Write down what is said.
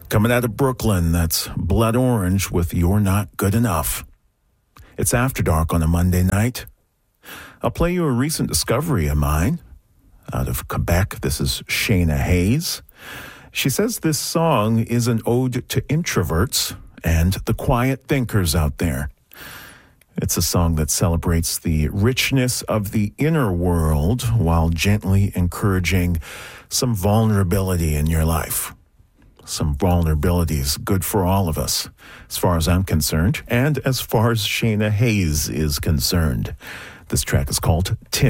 Coming out of Brooklyn, that's Blood Orange with You're Not Good Enough. It's After Dark on a Monday night. I'll play you a recent discovery of mine. Out of Quebec, this is Shayna Hayes. She says this song is an ode to introverts and the quiet thinkers out there. It's a song that celebrates the richness of the inner world while gently encouraging some vulnerability in your life. Some vulnerability is good for all of us, as far as I'm concerned, and as far as Shayna Hayes is concerned. This track is called Tim.